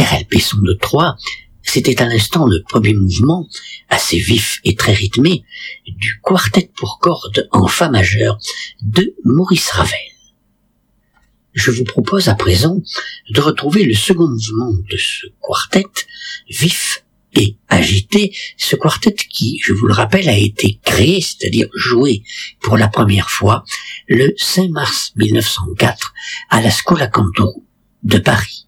RL Besson de Troyes, c'était à l'instant le premier mouvement, assez vif et très rythmé, du quartet pour cordes en fa majeur de Maurice Ravel. Je vous propose à présent de retrouver le second mouvement de ce quartet, vif et agité, ce quartet qui, je vous le rappelle, a été créé, c'est-à-dire joué pour la première fois, le 5 mars 1904 à la Schola Cantorum de Paris.